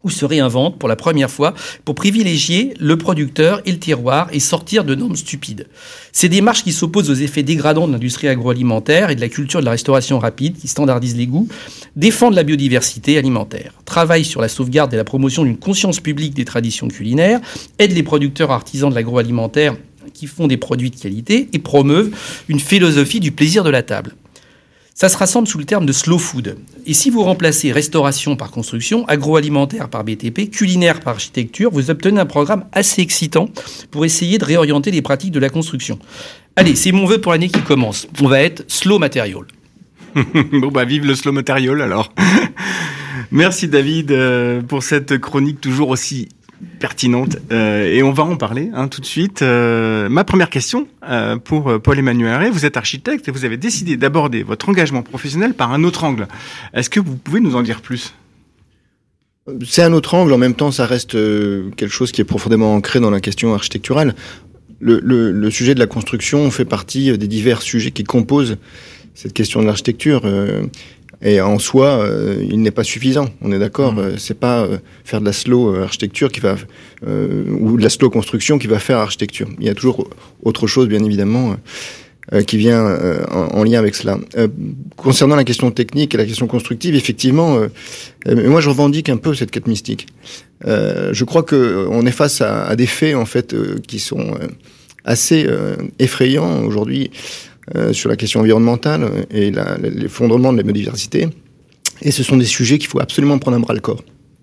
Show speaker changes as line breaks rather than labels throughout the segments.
ou se réinvente pour la première fois pour privilégier le producteur et le terroir et sortir de normes stupides. Ces démarches qui s'opposent aux effets dégradants de l'industrie agroalimentaire et de la culture de la restauration rapide, qui standardisent les goûts, défendent la biodiversité alimentaire, travaillent sur la sauvegarde et la promotion d'une conscience publique des traditions culinaires, aident les producteurs artisans de l'agroalimentaire qui font des produits de qualité et promeuvent une philosophie du plaisir de la table. Ça se rassemble sous le terme de slow food. Et si vous remplacez restauration par construction, agroalimentaire par BTP, culinaire par architecture, vous obtenez un programme assez excitant pour essayer de réorienter les pratiques de la construction. Allez, c'est mon vœu pour l'année qui commence. On va être slow material.
Bon, vive le slow material alors. Merci David pour cette chronique toujours aussi pertinente, et on va en parler tout de suite. Ma première question pour Paul-Emmanuel Harré, vous êtes architecte et vous avez décidé d'aborder votre engagement professionnel par un autre angle. Est-ce que vous pouvez nous en dire plus ?
C'est un autre angle, en même temps ça reste quelque chose qui est profondément ancré dans la question architecturale. Le sujet de la construction fait partie des divers sujets qui composent cette question de l'architecture. Et en soi, il n'est pas suffisant. On est d'accord. C'est pas faire de la slow architecture qui va ou de la slow construction qui va faire architecture. Il y a toujours autre chose, bien évidemment, qui vient en lien avec cela. Concernant la question technique et la question constructive, effectivement, moi je revendique un peu cette quête mystique. Je crois que on est face à des faits en fait qui sont assez effrayants aujourd'hui. Sur la question environnementale et l'effondrement de la biodiversité. Et ce sont des sujets qu'il faut absolument prendre à bras-le-corps.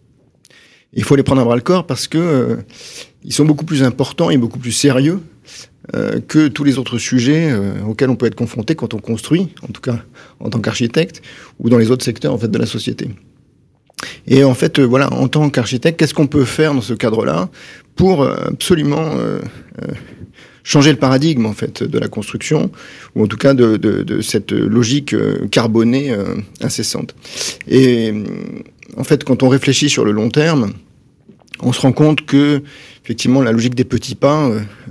Il faut les prendre à bras-le-corps parce que ils sont beaucoup plus importants et beaucoup plus sérieux que tous les autres sujets auxquels on peut être confronté quand on construit, en tout cas en tant qu'architecte, ou dans les autres secteurs en fait de la société. Et en fait, voilà, en tant qu'architecte, qu'est-ce qu'on peut faire dans ce cadre-là pour absolument changer le paradigme en fait de la construction, ou en tout cas de cette logique carbonée incessante. Et en fait, quand on réfléchit sur le long terme, on se rend compte que effectivement la logique des petits pas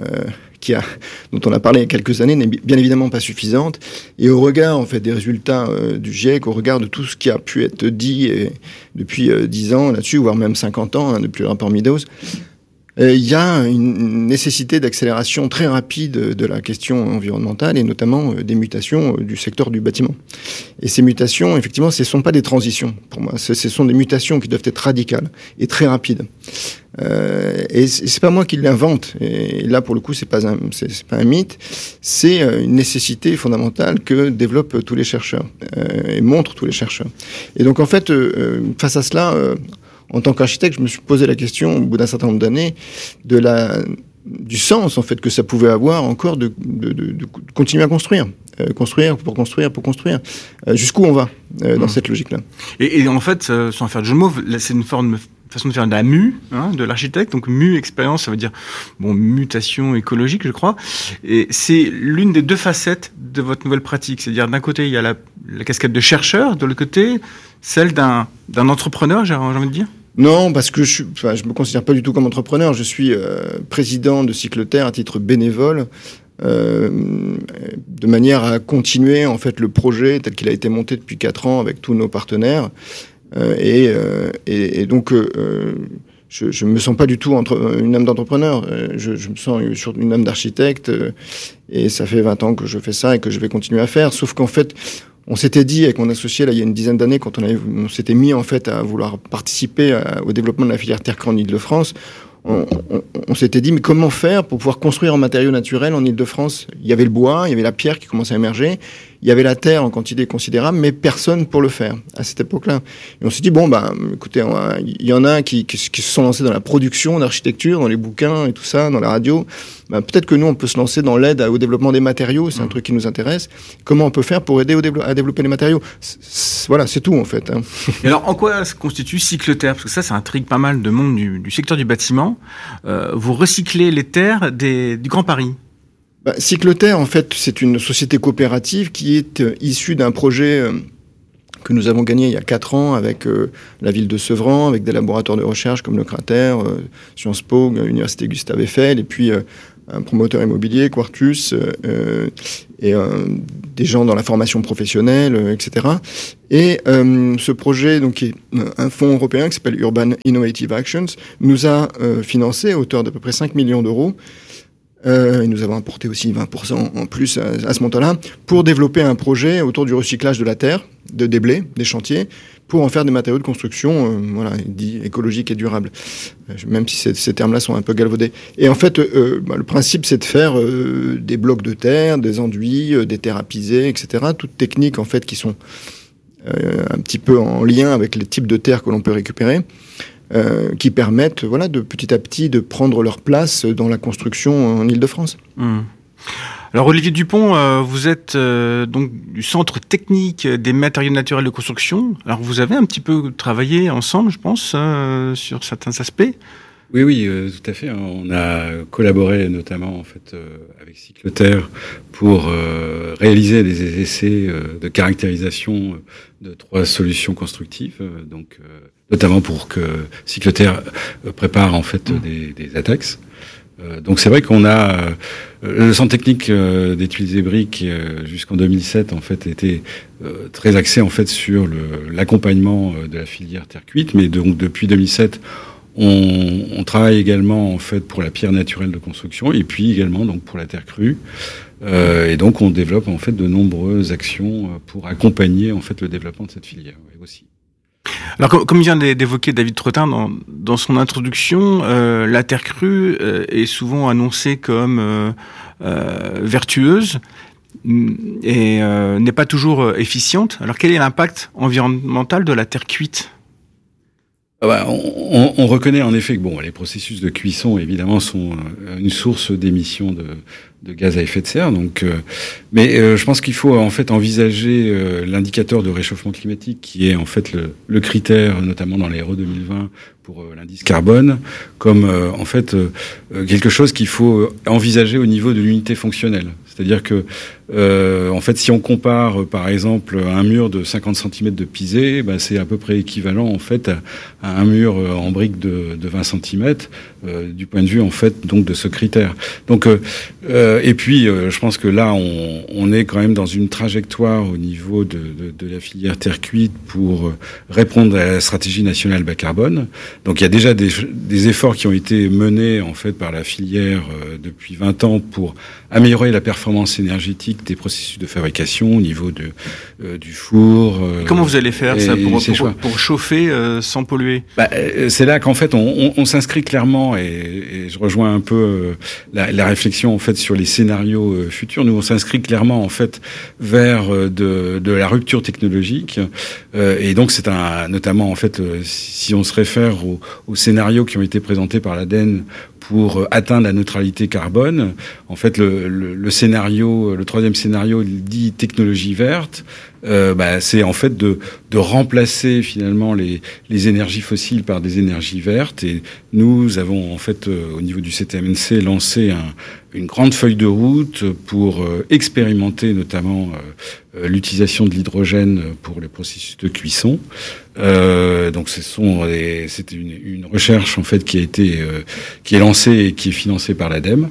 dont on a parlé il y a quelques années n'est bien évidemment pas suffisante. Et au regard en fait des résultats du GIEC, au regard de tout ce qui a pu être dit depuis 10 ans là-dessus, voire même 50 ans depuis le rapport Meadows, il y a une nécessité d'accélération très rapide de la question environnementale et notamment des mutations du secteur du bâtiment. Et ces mutations, effectivement, ce ne sont pas des transitions pour moi. Ce sont des mutations qui doivent être radicales et très rapides. Et c'est pas moi qui l'invente. Et là, pour le coup, c'est pas un mythe. C'est une nécessité fondamentale que développent tous les chercheurs et montrent tous les chercheurs. Et donc, en fait, face à cela, en tant qu'architecte, je me suis posé la question, au bout d'un certain nombre d'années, du sens en fait que ça pouvait avoir encore de continuer à construire. Construire pour construire pour construire. Jusqu'où on va dans cette logique-là.
Et en fait, sans faire de jeu de mots, c'est une façon de faire de la mue, de l'architecte. Donc mue, expérience, ça veut dire mutation écologique, je crois. Et c'est l'une des deux facettes de votre nouvelle pratique. C'est-à-dire d'un côté, il y a la casquette de chercheur, de l'autre côté, celle d'un entrepreneur, j'ai envie de dire.
Non, parce que je me considère pas du tout comme entrepreneur. Je suis président de Cycleterre à titre bénévole, de manière à continuer en fait le projet tel qu'il a été monté depuis 4 ans avec tous nos partenaires. Et donc, je me sens pas du tout une âme d'entrepreneur. Je me sens une âme d'architecte. Et ça fait 20 ans que je fais ça et que je vais continuer à faire. Sauf qu'en fait, on s'était dit avec mon associé là il y a une dizaine d'années quand on s'était mis en fait à vouloir participer au développement de la filière terre-crue en Île-de-France. On s'était dit mais comment faire pour pouvoir construire en matériaux naturels en Île-de-France ? Il y avait le bois, il y avait la pierre qui commençait à émerger, il y avait la terre en quantité considérable, mais personne pour le faire à cette époque-là. Et on s'est dit écoutez, il y en a qui se sont lancés dans la production d'architecture, dans les bouquins et tout ça, dans la radio. Peut-être que nous on peut se lancer dans l'aide au développement des matériaux, c'est un truc qui nous intéresse. Comment on peut faire pour aider à développer les matériaux ? Voilà, c'est tout en fait.
Et alors en quoi se constitue Cycleterre ? Parce que ça intrigue pas mal de monde du secteur du bâtiment. Vous recyclez les terres du Grand Paris.
Cycleterre, en fait, c'est une société coopérative qui est issue d'un projet que nous avons gagné il y a 4 ans avec la ville de Sevran, avec des laboratoires de recherche comme le Cratère, Sciences Po, l'Université Gustave Eiffel, et puis un promoteur immobilier, Quartus, et des gens dans la formation professionnelle, etc. Et ce projet, donc, qui est un fonds européen qui s'appelle Urban Innovative Actions, nous a financé à hauteur d'à peu près 5 millions d'euros. Et nous avons apporté aussi 20% en plus à ce montant-là pour développer un projet autour du recyclage de la terre, de déblais, des chantiers, pour en faire des matériaux de construction, dit écologiques et durables, même si ces termes-là sont un peu galvaudés. Et en fait, le principe, c'est de faire des blocs de terre, des enduits, des terres apisées, etc. Toutes techniques en fait qui sont un petit peu en lien avec les types de terres que l'on peut récupérer. Qui permettent, de petit à petit, de prendre leur place dans la construction en Île-de-France.
Alors Olivier Dupont, vous êtes donc du Centre technique des matériaux naturels de construction. Alors vous avez un petit peu travaillé ensemble, je pense, sur certains aspects.
Oui, tout à fait. On a collaboré notamment en fait avec Cycloterre pour réaliser des essais de caractérisation de 3 solutions constructives, notamment pour que Cycloterre prépare en fait des ATEX. Donc c'est vrai qu'on a le centre technique des tuiles et briques jusqu'en 2007 en fait était très axé en fait sur l'accompagnement de la filière terre cuite, mais donc depuis 2007 on travaille également en fait pour la pierre naturelle de construction et puis également donc pour la terre crue. Et donc on développe en fait de nombreuses actions pour accompagner en fait le développement de cette filière aussi.
Alors comme vient d'évoquer David Trottin dans son introduction, la terre crue est souvent annoncée comme vertueuse et n'est pas toujours efficiente. Alors quel est l'impact environnemental de la terre cuite ?
On reconnaît en effet que les processus de cuisson évidemment sont une source d'émissions de gaz à effet de serre. Mais je pense qu'il faut en fait envisager l'indicateur de réchauffement climatique qui est en fait le critère, notamment dans les RE 2020 pour l'indice carbone, comme en fait quelque chose qu'il faut envisager au niveau de l'unité fonctionnelle. C'est-à-dire que en fait, si on compare par exemple un mur de 50 cm de pisé, c'est à peu près équivalent en fait à un mur en briques de 20 cm du point de vue en fait donc de ce critère. Et puis je pense que là on est quand même dans une trajectoire au niveau de la filière terre cuite pour répondre à la stratégie nationale bas carbone. Donc il y a déjà des efforts qui ont été menés en fait par la filière depuis 20 ans pour améliorer la performance énergétique des processus de fabrication au niveau du four.
Comment vous allez faire ça pour chauffer sans polluer ?
C'est là qu'en fait on s'inscrit clairement et je rejoins un peu la réflexion en fait sur les scénarios futurs. Nous on s'inscrit clairement en fait vers de la rupture technologique et donc c'est notamment en fait si on se réfère aux scénarios qui ont été présentés par l'ADEME pour atteindre la neutralité carbone. En fait, le troisième scénario dit technologie verte, c'est en fait de remplacer finalement les énergies fossiles par des énergies vertes. Et nous avons en fait au niveau du CTMNC lancé une grande feuille de route pour expérimenter notamment l'utilisation de l'hydrogène pour les processus de cuisson. Donc c'était une recherche en fait qui est lancée et qui est financée par l'ADEME.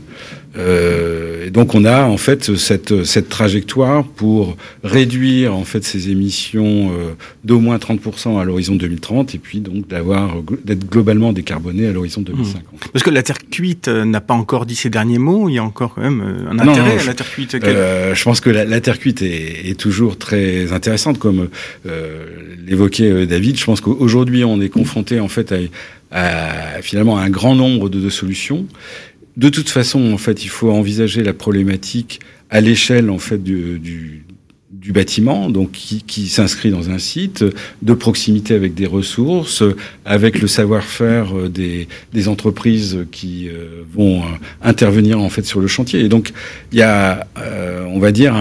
Et donc on a en fait cette trajectoire pour réduire en fait ces émissions d'au moins 30% à l'horizon 2030 et puis donc d'être globalement décarboné à l'horizon 2050.
Parce que la terre cuite n'a pas encore dit ses derniers mots, il y a encore quand même un intérêt à la terre cuite.
Je pense que la terre cuite est toujours très intéressante comme l'évoquait David. Je pense qu'aujourd'hui on est confronté en fait à finalement un grand nombre de solutions. De toute façon, en fait, il faut envisager la problématique à l'échelle, en fait, du bâtiment, donc qui s'inscrit dans un site de proximité avec des ressources, avec le savoir-faire des entreprises qui vont intervenir en fait sur le chantier. Et donc, il y a, on va dire,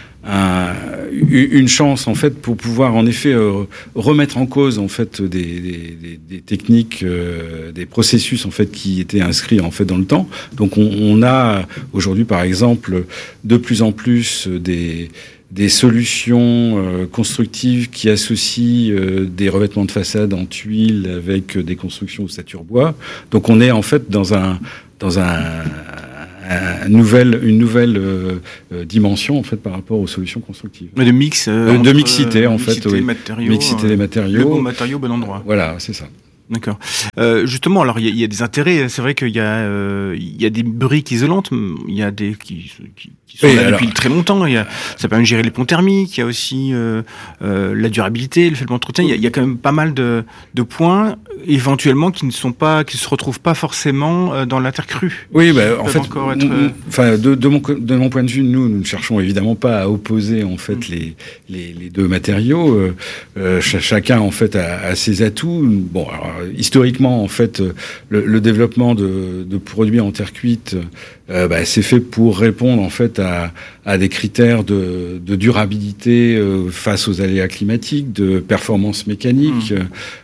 une chance en fait pour pouvoir en effet remettre en cause en fait des techniques, des processus en fait qui étaient inscrits en fait dans le temps. Donc on a aujourd'hui par exemple de plus en plus des solutions constructives qui associent des revêtements de façade en tuiles avec des constructions au stature bois. Donc on est en fait dans un une nouvelle dimension en fait par rapport aux solutions constructives.
Mais de mix,
de mixité en fait,
oui.
Mixité des matériaux.
Le bon matériau, bon endroit.
Voilà, c'est ça.
D'accord. Justement, alors il y a des intérêts. C'est vrai qu'il y a des briques isolantes. Il y a des qui sont là depuis très longtemps. Ça permet de gérer les ponts thermiques. Il y a aussi la durabilité, le fait de l'entretien. Il y a quand même pas mal de points éventuellement qui se retrouvent pas forcément dans la terre crue.
Oui, en fait, de mon point de vue, nous ne cherchons évidemment pas à opposer en fait les deux matériaux. Chacun en fait a ses atouts. Bon, alors, historiquement, en fait, le développement de produits en terre cuite, c'est fait pour répondre en fait à des critères de durabilité face aux aléas climatiques, de performance mécanique,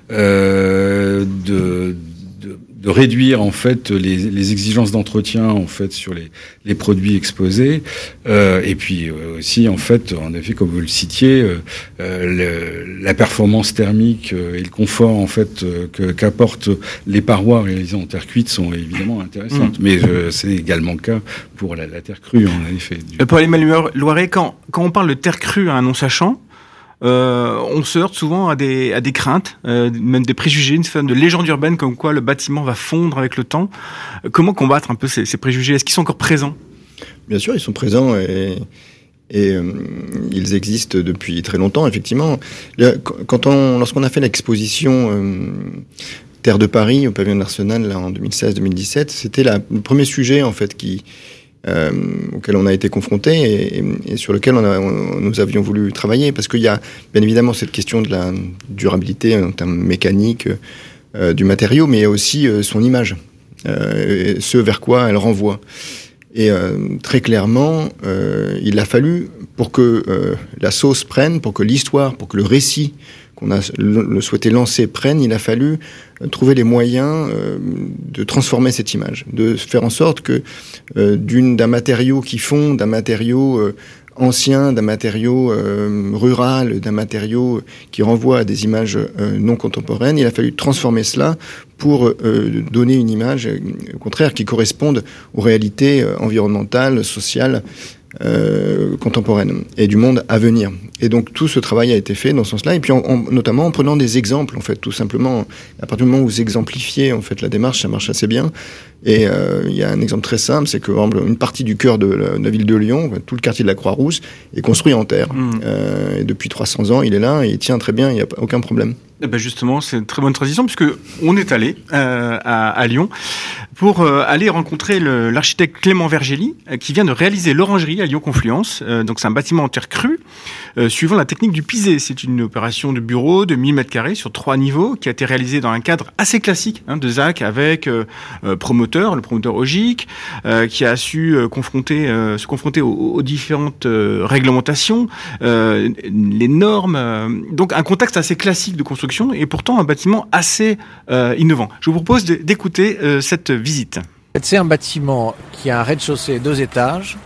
de réduire en fait les exigences d'entretien en fait sur les produits exposés, et puis aussi en fait, en effet, comme vous le citiez, la performance thermique et le confort en fait qu'apportent les parois réalisées en terre cuite sont évidemment intéressantes. Mais c'est également le cas pour la terre crue en effet.
Pour Emmanuel Loiret, quand on parle de terre crue à un non-sachant, on se heurte souvent à des craintes, même des préjugés, une forme de légende urbaine comme quoi le bâtiment va fondre avec le temps. Comment combattre un peu ces préjugés? Est-ce qu'ils sont encore présents?
Bien sûr, ils sont présents et ils existent depuis très longtemps, effectivement. Lorsqu'on a fait l'exposition Terre de Paris au pavillon de l'Arsenal là, en 2016-2017, c'était le premier sujet en fait auquel on a été confronté et sur lequel nous avions voulu travailler, parce qu'il y a bien évidemment cette question de la durabilité en termes mécaniques du matériau, mais il y a aussi son image, ce vers quoi elle renvoie. Et très clairement, il a fallu, pour que la sauce prenne, pour que l'histoire, pour que le récit qu'on a souhaité lancer prenne, il a fallu trouver les moyens de transformer cette image, de faire en sorte que d'un matériau qui fond, d'un matériau ancien, d'un matériau rural, d'un matériau qui renvoie à des images non contemporaines, il a fallu transformer cela pour donner une image, au contraire, qui corresponde aux réalités environnementales, sociales, contemporaine et du monde à venir. Et donc tout ce travail a été fait dans ce sens-là, et puis notamment en prenant des exemples, en fait, tout simplement. À partir du moment où vous exemplifiez en fait la démarche, ça marche assez bien. Et il y a un exemple très simple, c'est que par exemple, une partie du cœur de la ville de Lyon, tout le quartier de la Croix-Rousse, est construit en terre. Et depuis 300 ans, il est là et il tient très bien, il n'y a aucun problème.
Justement, c'est une très bonne transition, puisque on est allé à Lyon pour aller rencontrer l'architecte Clément Vergely, qui vient de réaliser l'orangerie à Lyon-Confluence. Donc c'est un bâtiment en terre crue, suivant la technique du pisé. C'est une opération de bureau de 1000 m² sur 3 niveaux, qui a été réalisée dans un cadre assez classique de ZAC, avec le promoteur OGIC, qui a su se confronter aux différentes réglementations, les normes. Donc un contexte assez classique de construction, et pourtant un bâtiment assez innovant. Je vous propose d'écouter cette visite.
C'est un bâtiment qui a un rez-de-chaussée 2 étages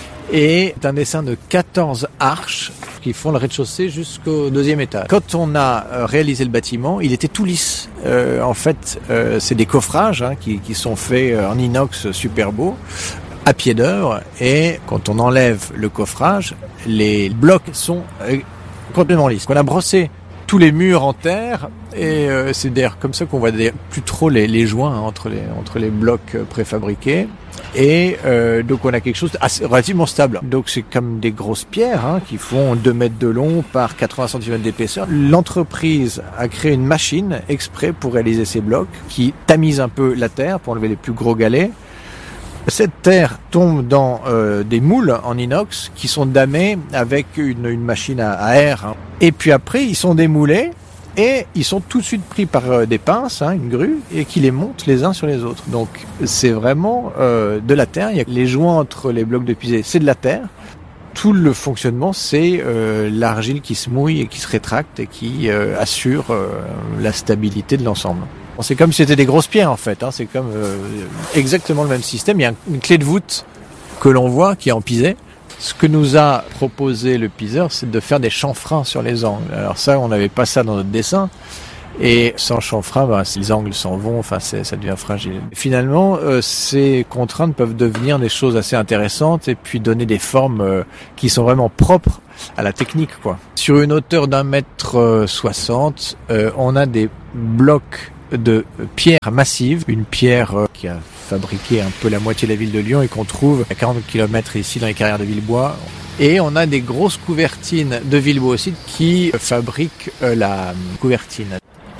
et un dessin de 14 arches qui font le rez-de-chaussée jusqu'au 2e étage. Quand on a réalisé le bâtiment, il était tout lisse. En fait, c'est des coffrages qui sont faits en inox super beaux, à pied d'œuvre, et quand on enlève le coffrage, les blocs sont complètement lisses. On a brossé tous les murs en terre, et c'est d'ailleurs comme ça qu'on voit plus trop les joints entre les blocs préfabriqués. Et donc on a quelque chose de relativement stable. Donc c'est comme des grosses pierres qui font 2 mètres de long par 80 cm d'épaisseur. L'entreprise a créé une machine exprès pour réaliser ces blocs qui tamise un peu la terre pour enlever les plus gros galets. Cette terre tombe dans des moules en inox qui sont damés avec une machine à air. Et puis après, ils sont démoulés et ils sont tout de suite pris par des pinces, une grue, et qui les montent les uns sur les autres. Donc c'est vraiment de la terre. Il y a les joints entre les blocs de pisé, c'est de la terre. Tout le fonctionnement, c'est l'argile qui se mouille et qui se rétracte et qui assure la stabilité de l'ensemble. C'est comme si c'était des grosses pierres en fait, c'est comme exactement le même système. Il y a une clé de voûte que l'on voit qui est en pisé. Ce que nous a proposé le piseur, c'est de faire des chanfreins sur les angles. Alors ça, on n'avait pas ça dans notre dessin. Et sans chanfrein, les angles s'en vont, ça devient fragile. Finalement, ces contraintes peuvent devenir des choses assez intéressantes et puis donner des formes qui sont vraiment propres à la technique, quoi. Sur une hauteur d'1,60 m, on a des blocs de pierre massive, une pierre qui a fabriqué un peu la moitié de la ville de Lyon et qu'on trouve à 40 km ici dans les carrières de Villebois. Et on a des grosses couvertines de Villebois aussi qui fabriquent la couvertine.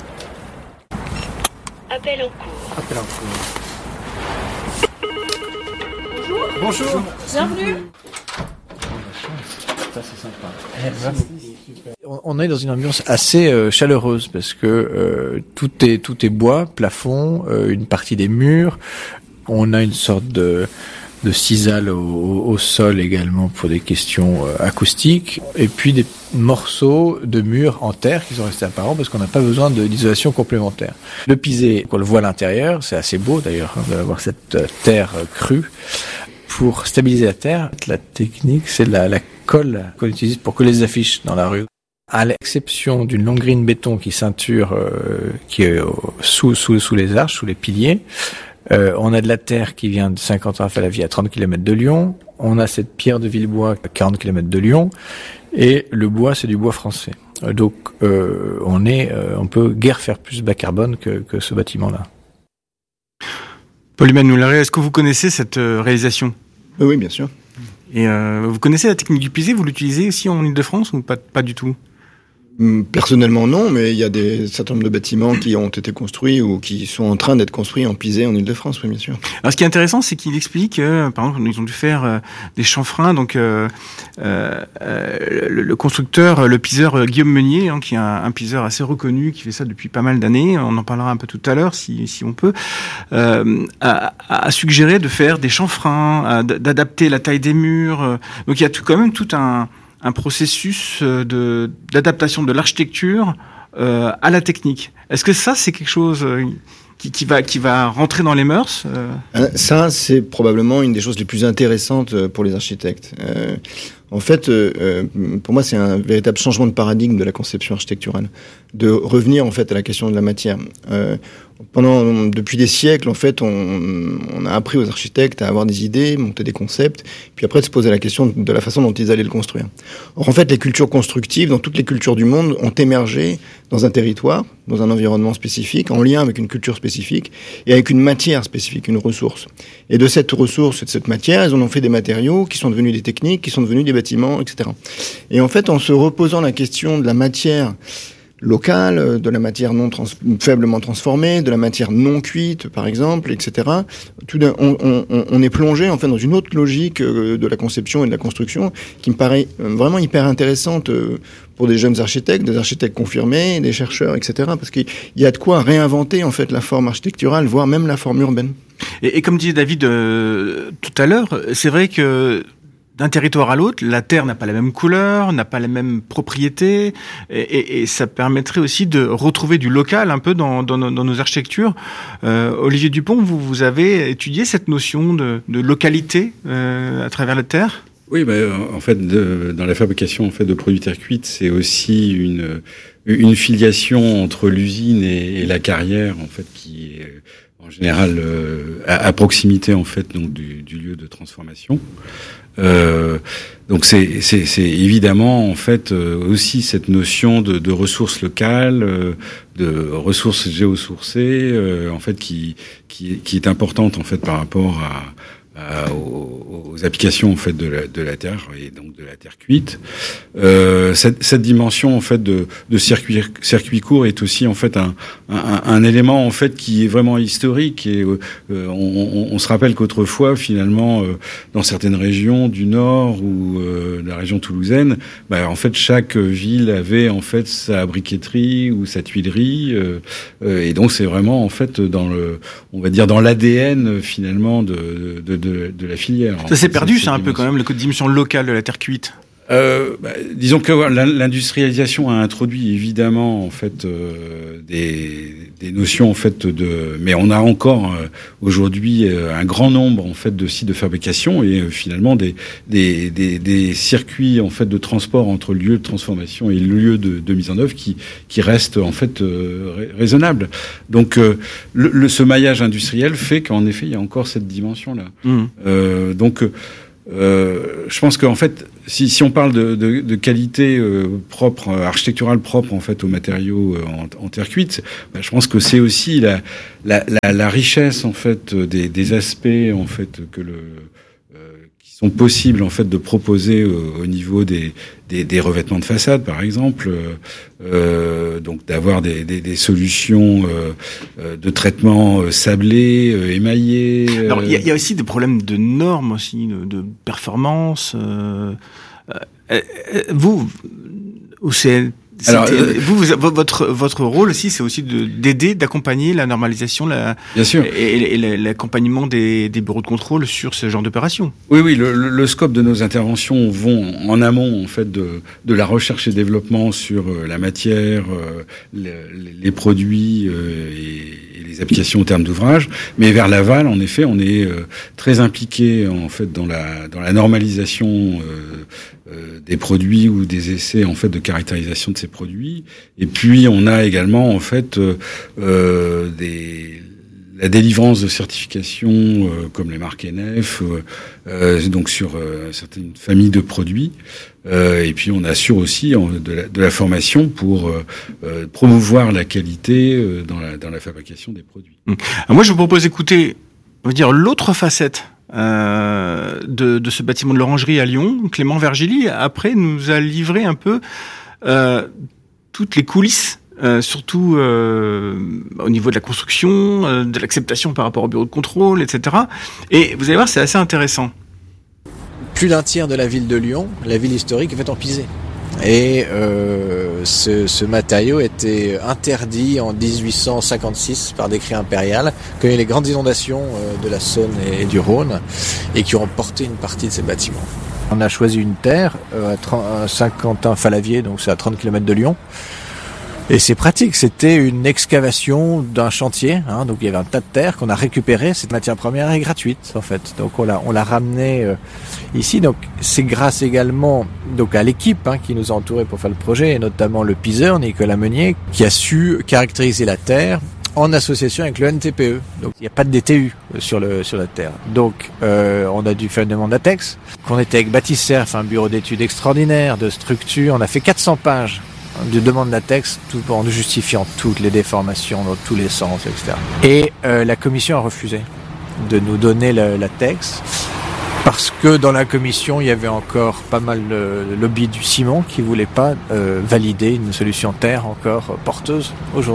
Appel en cours.
Bonjour.
Bienvenue.
Ça, c'est sympa. On est dans une ambiance assez chaleureuse parce que tout est bois, plafond, une partie des murs. On a une sorte de sisal au sol également pour des questions acoustiques, et puis des morceaux de murs en terre qui sont restés apparents parce qu'on n'a pas besoin d'isolation complémentaire. Le pisé, on le voit à l'intérieur, c'est assez beau d'ailleurs d'avoir cette terre crue. Pour stabiliser la terre, la technique, c'est la colle qu'on utilise pour coller les affiches dans la rue. À l'exception d'une longue grille béton qui ceinture, qui est sous les arches, sous les piliers, on a de la terre qui vient de Saint-Quentin-Fallavier à 30 km de Lyon. On a cette pierre de Villebois à 40 km de Lyon. Et le bois, c'est du bois français. Donc, on peut guère faire plus bas carbone que ce bâtiment-là.
Paul Humann-Mullaret, est-ce que vous connaissez cette réalisation ?
Oui, bien sûr.
Et vous connaissez la technique du pisé ? Vous l'utilisez aussi en Ile-de-France ou pas du tout ?
Personnellement, non, mais il y a certain nombre de bâtiments qui ont été construits ou qui sont en train d'être construits en pisé en Ile-de-France, oui, bien sûr. Alors,
ce qui est intéressant, c'est qu'il explique, par exemple, ils ont dû faire des chanfreins, donc le constructeur, le piseur Guillaume Meunier, qui est un piseur assez reconnu, qui fait ça depuis pas mal d'années, on en parlera un peu tout à l'heure, si on peut, a suggéré de faire des chanfreins, d'adapter la taille des murs. Donc, il y a quand même tout un processus d'adaptation de l'architecture à la technique. Est-ce que ça, c'est quelque chose qui va rentrer dans les mœurs ?
Ça, c'est probablement une des choses les plus intéressantes pour les architectes. En fait, pour moi, c'est un véritable changement de paradigme de la conception architecturale, de revenir en fait à la question de la matière. Depuis des siècles, en fait, on a appris aux architectes à avoir des idées, monter des concepts, puis après de se poser la question de la façon dont ils allaient le construire. Or, en fait, les cultures constructives, dans toutes les cultures du monde, ont émergé dans un territoire, dans un environnement spécifique, en lien avec une culture spécifique et avec une matière spécifique, une ressource. Et de cette ressource et de cette matière, ils en ont fait des matériaux qui sont devenus des techniques, qui sont devenus des bâtiments, etc. Et en fait, en se reposant la question de la matière locale, de la matière faiblement transformée, de la matière non cuite, par exemple, etc. On est plongé en fait dans une autre logique de la conception et de la construction qui me paraît vraiment hyper intéressante pour des jeunes architectes, des architectes confirmés, des chercheurs, etc. Parce qu'il y a de quoi réinventer en fait la forme architecturale, voire même la forme urbaine.
Et comme disait David tout à l'heure, c'est vrai que d'un territoire à l'autre, la terre n'a pas la même couleur, n'a pas les mêmes propriétés, et ça permettrait aussi de retrouver du local un peu dans nos architectures. Olivier Dupont, vous avez étudié cette notion de localité à travers la terre ?
Oui, en fait, dans la fabrication en fait de produits terre cuite, c'est aussi une filiation entre l'usine et la carrière en fait qui est en général à proximité en fait donc du lieu de transformation. Donc c'est évidemment en fait aussi cette notion de ressources locales, de ressources géosourcées, en fait qui est importante en fait par rapport aux applications en fait de la terre et donc de la terre cuite. Cette dimension en fait de circuit court est aussi en fait un élément en fait qui est vraiment historique et on se rappelle qu'autrefois finalement dans certaines régions du nord ou de la région toulousaine, en fait chaque ville avait en fait sa briqueterie ou sa tuilerie et donc c'est vraiment en fait on va dire dans l'ADN finalement de la filière.
Ça s'est perdu, c'est un peu quand même le code dimension locale de la terre cuite.
Disons que l'industrialisation a introduit évidemment en fait des notions en fait mais on a encore aujourd'hui un grand nombre en fait de sites de fabrication et finalement des circuits en fait de transport entre le lieu de transformation et le lieu de mise en œuvre qui restent en fait raisonnables. Donc ce maillage industriel fait qu'en effet il y a encore cette dimension là. Je pense qu'en fait, si on parle de qualité propre, architecturale propre en fait aux matériaux en terre cuite, je pense que c'est aussi la richesse en fait des aspects en fait qui sont possibles en fait de proposer au niveau des revêtements de façade par exemple, donc d'avoir des solutions de traitement sablé, émaillé.
Alors il y a aussi des problèmes de normes aussi, de performance. Votre rôle aussi, c'est aussi d'aider, d'accompagner la normalisation,
bien sûr,
et l'accompagnement des bureaux de contrôle sur ce genre d'opération.
Oui, le scope de nos interventions vont en amont en fait de la recherche et développement sur la matière, les produits et les applications en termes d'ouvrage, mais vers l'aval, en effet, on est très impliqué en fait dans la normalisation des produits ou des essais en fait de caractérisation de ces produits. Et puis on a également en fait la délivrance de certifications comme les marques NF, donc sur certaines familles de produits. Et puis on assure aussi de la formation pour promouvoir la qualité dans la fabrication des produits.
Alors moi je vous propose d'écouter, on va dire, l'autre facette de ce bâtiment de l'Orangerie à Lyon. Clément Vergili, après, nous a livré un peu toutes les coulisses, surtout au niveau de la construction, de l'acceptation par rapport au bureau de contrôle, etc. Et vous allez voir, c'est assez intéressant.
Plus d'un tiers de la ville de Lyon, la ville historique, est faite en pisé. Et ce matériau était interdit en 1856 par décret impérial, quand il y a eu les grandes inondations de la Saône et du Rhône, et qui ont emporté une partie de ces bâtiments. On a choisi une terre à Saint-Quentin-Falavier, donc c'est à 30 km de Lyon. Et c'est pratique, c'était une excavation d'un chantier, donc il y avait un tas de terre qu'on a récupéré. Cette matière première est gratuite en fait, donc on l'a ramené ici. Donc c'est grâce également donc à l'équipe qui nous a entourés pour faire le projet, et notamment le piseur Nicolas Meunier, qui a su caractériser la terre en association avec le NTPE. Donc il n'y a pas de DTU sur la terre. Donc on a dû faire une demande d'ATEX, qu'on était avec Baptiste Cerf, un bureau d'études extraordinaire de structure. On a fait 400 pages de demande latex, tout en justifiant toutes les déformations dans tous les sens, etc. Et la commission a refusé de nous donner le latex parce que dans la commission il y avait encore pas mal de lobby du ciment qui voulait pas valider une solution terre encore porteuse aujourd'hui.